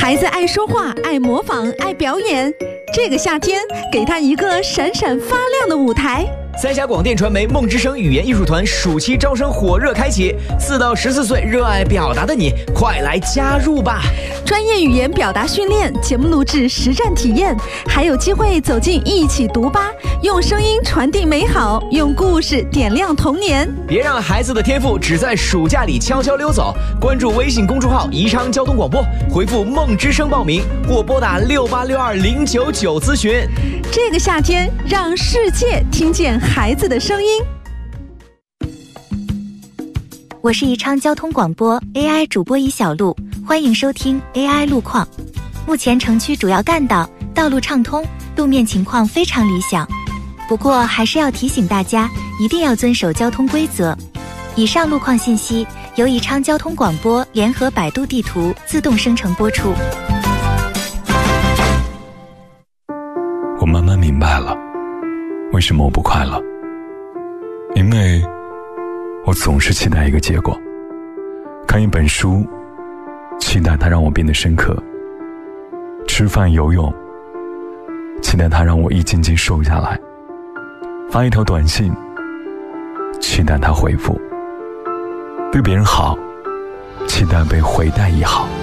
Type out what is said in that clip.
孩子爱说话，爱模仿，爱表演。这个夏天，给他一个闪闪发亮的舞台。 三峡广电传媒梦之声语言艺术团暑期招生火热开启，4到14岁热爱表达的你，快来加入吧！ 专业语言表达训练、节目录制、实战体验，还有机会走进一起读吧，用声音传递美好，用故事点亮童年。 别让孩子的天赋只在暑假里悄悄溜走！关注微信公众号宜昌交通广播，回复梦之声报名，或拨打6862099咨询。 这个夏天，让世界听见孩子的声音。 我是宜昌交通广播 AI 主播宜小璐，欢迎收听 AI 路况。目前城区主要干道道路畅通，路面情况非常理想，不过还是要提醒大家一定要遵守交通规则。以上路况信息由宜昌交通广播联合百度地图自动生成播出。 我慢慢明白了，为什么我不快乐？因为我总是期待一个结果。看一本书，期待它让我变得深刻；吃饭游泳，期待它让我一斤斤瘦下来；发一条短信，期待它回复；对别人好，期待被回带一好。